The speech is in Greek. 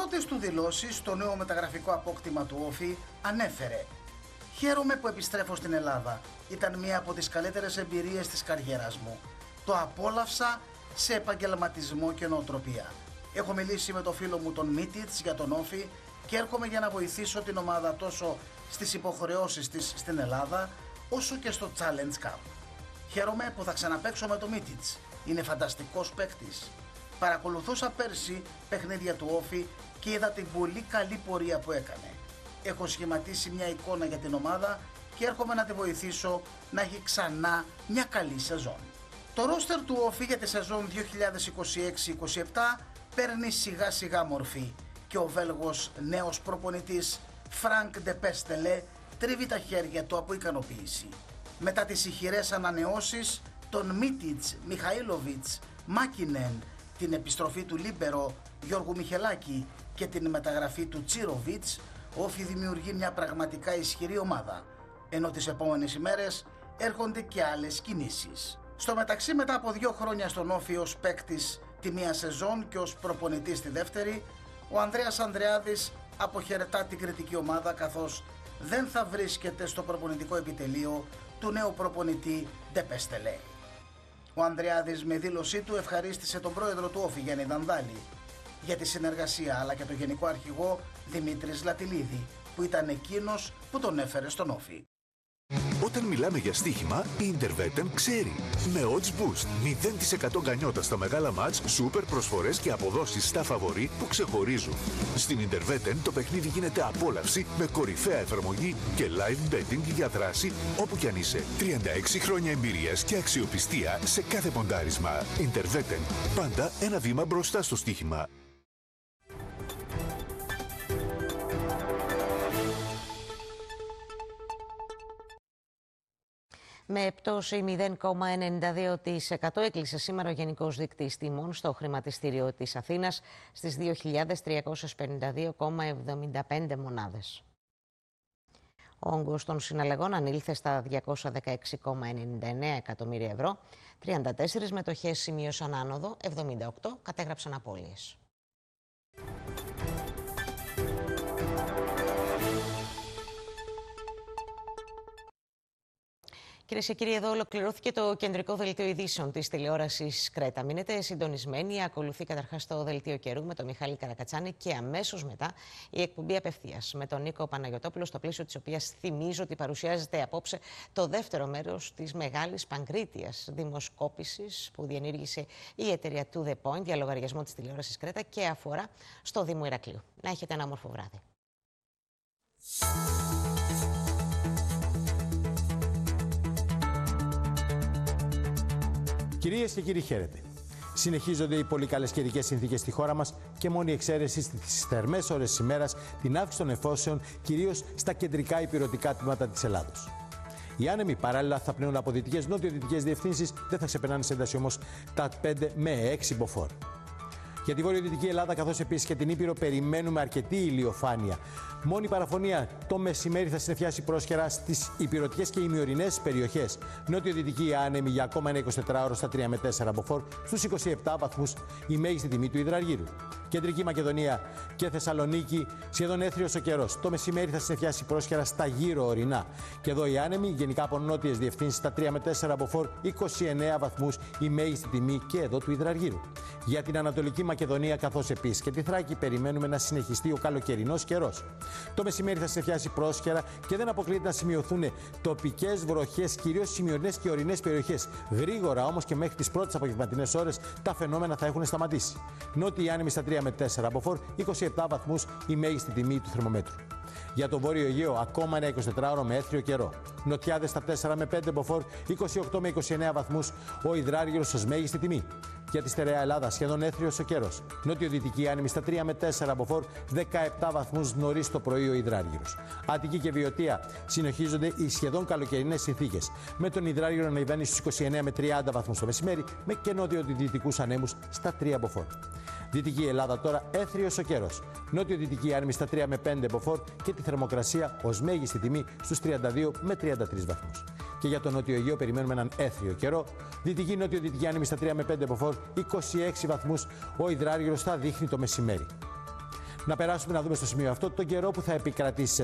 πρώτες του δηλώσεις στο νέο μεταγραφικό απόκτημα του Όφη ανέφερε: «Χαίρομαι που επιστρέφω στην Ελλάδα. Ήταν μία από τις καλύτερες εμπειρίες της καριέρας μου. Το απόλαυσα σε επαγγελματισμό και νοοτροπία. Έχω μιλήσει με το φίλο μου τον Μίτιτς για τον Όφη και έρχομαι για να βοηθήσω την ομάδα τόσο στις υποχρεώσεις της στην Ελλάδα όσο και στο Challenge Cup. Χαίρομαι που θα ξαναπαίξω με τον Μίτιτς. Είναι φανταστικός παίκτης. Παρακολουθούσα πέρσι παιχνίδια του Όφη και είδα την πολύ καλή πορεία που έκανε. Έχω σχηματίσει μια εικόνα για την ομάδα και έρχομαι να τη βοηθήσω να έχει ξανά μια καλή σεζόν». Το ρόστερ του Όφη για τη σεζόν 2026-27 παίρνει σιγά σιγά μορφή και ο Βέλγος νέος προπονητής Φρανκ ντε Πέστελε τρίβει τα χέρια του από ικανοποίηση. Μετά τις ηχηρές ανανεώσεις των Μίτιτς, Μιχαήλοβιτς, Μάκινεν, την επιστροφή του Λίμπερο Γιώργου Μιχελάκη και την μεταγραφή του Τσίροβιτς, ο Όφη δημιουργεί μια πραγματικά ισχυρή ομάδα, ενώ τις επόμενες ημέρες έρχονται και άλλες κινήσεις. Στο μεταξύ, μετά από 2 χρόνια στον Όφη ως παίκτης τη μία σεζόν και ως προπονητής τη δεύτερη, ο Ανδρέας Ανδρεάδης αποχαιρετά την κριτική ομάδα, καθώς δεν θα βρίσκεται στο προπονητικό επιτελείο του νέου προπονητή ντε Πέστελε. Ο Ανδρεάδης με δήλωσή του ευχαρίστησε τον πρόεδρο του Όφη Γιάννη Δανδάλη για τη συνεργασία, αλλά και τον γενικό αρχηγό Δημήτρη Λατιλίδη, που ήταν εκείνος που τον έφερε στον Όφη. Όταν μιλάμε για στοίχημα, η Intervetten ξέρει. Με odds boost, 0% γκανιότα στα μεγάλα μάτς, σούπερ προσφορές και αποδόσεις στα φαβορί που ξεχωρίζουν. Στην Intervetten το παιχνίδι γίνεται απόλαυση με κορυφαία εφαρμογή και live betting για δράση όπου κι αν είσαι. 36 χρόνια εμπειρίας και αξιοπιστία σε κάθε ποντάρισμα. Intervetten, πάντα ένα βήμα μπροστά στο στοίχημα. Με πτώση 0,92% έκλεισε σήμερα ο Γενικός Δείκτης Τιμών στο χρηματιστήριο της Αθήνας στις 2.352,75 μονάδες. Ο όγκος των συναλλαγών ανήλθε στα 216,99 εκατομμύρια ευρώ, 34 μετοχές σημείωσαν άνοδο, 78 κατέγραψαν απώλειες. Κυρίες και κύριοι, εδώ ολοκληρώθηκε το κεντρικό δελτίο ειδήσεων της τηλεόρασης Κρέτα. Μείνετε συντονισμένοι. Ακολουθεί καταρχάς το δελτίο καιρού με τον Μιχάλη Καρακατσάνη και αμέσως μετά η εκπομπή Απευθείας με τον Νίκο Παναγιωτόπουλο, στο πλαίσιο της οποίας θυμίζω ότι παρουσιάζεται απόψε το δεύτερο μέρος της μεγάλης παγκρίτιας δημοσκόπησης που διενήργησε η εταιρεία To The Point για λογαριασμό της τηλεόρασης Κρέτα και αφορά στο Δήμο Ηρακλείου. Να έχετε ένα όμορφο βράδυ. Κυρίες και κύριοι, χαίρετε. Συνεχίζονται οι πολύ καλές καιρικές συνθήκες στη χώρα μας και μόνη εξαίρεση στις θερμές ώρες της ημέρας την αύξηση των νεφώσεων, κυρίως στα κεντρικά ηπειρωτικά τμήματα της Ελλάδος. Οι άνεμοι παράλληλα θα πνέουν από δυτικές νότιο-δυτικές διευθύνσεις, δεν θα ξεπερνάνε σε ένταση όμως τα 5 με 6 μποφόρ. Για τη βορειοδυτική Ελλάδα, καθώς επίσης και την Ήπειρο, περιμένουμε αρκετή ηλιοφάνεια. Μόνη παραφωνία το μεσημέρι θα συννεφιάσει πρόσχερα στις ηπειρωτικές και ημιορεινές περιοχές. Νότιο-δυτική άνεμη για ακόμα ένα 24ωρο στα 3 με 4 μποφόρ, στους 27 βαθμούς η μέγιστη τιμή του υδραργύρου. Κεντρική Μακεδονία και Θεσσαλονίκη, σχεδόν έθριος ο καιρός. Το μεσημέρι θα συννεφιάσει πρόσχερα στα γύρω ορεινά. Και εδώ οι άνεμοι, γενικά από νότιες διευθύνσεις, στα 3 με 4 μποφόρ, 29 βαθμούς η μέγιστη τιμή και εδώ του υδραργύρου. Για την Ανατολική Μακεδονία, καθώς επίσης και τη Θράκη, περιμένουμε να συνεχιστεί ο καλοκαιρινός καιρός. Το μεσημέρι θα συννεφιάσει πρόσχερα και δεν αποκλείεται να σημειωθούν τοπικές βροχές, κυρίως στις ημιορεινές και ορεινές περιοχές. Γρήγορα όμως και μέχρι τις πρώτες απογευματινές ώρες τα φαινόμενα θα έχουν σταματήσει. Νότιοι άνεμοι στα 3 με 4 μποφόρ, 27 βαθμούς η μέγιστη τιμή του θερμομέτρου. Για το Βόρειο Αιγαίο, ακόμα ένα 24ωρο με έθριο καιρό. Νοτιάδες στα 4 με 5 μποφόρ, 28 με 29 βαθμούς ο υδράργυρος ως μέγιστη τιμή. Για τη στερεά Ελλάδα, σχεδόν έθριος ο καιρός. Νότιο-δυτική άνεμη στα 3 με 4 μποφόρ, 17 βαθμούς νωρίς το πρωί ο υδράργυρος. Αττική και Βιωτία συνεχίζονται οι σχεδόν καλοκαιρινές συνθήκες. Με τον υδράργυρο να ανεβαίνει στους 29 με 30 βαθμούς το μεσημέρι, με και νότιο-δυτικούς ανέμους στα 3 μποφόρ. Δυτική Ελλάδα τώρα, έθριος ο καιρός. Νότιο-δυτική άνεμη στα 3 με 5 μποφόρ και τη θερμοκρασία ως μέγιστη τιμή στους 32 με 33 βαθμούς. Και για το Νότιο Αιγαίο περιμένουμε έναν έθριο καιρό. Δυτική νότιο-δυτική άνεμη στα 3 με 5 μποφόρ, 26 βαθμούς ο υδράργυρος θα δείχνει το μεσημέρι. Να περάσουμε να δούμε στο σημείο αυτό τον καιρό που θα επικρατήσει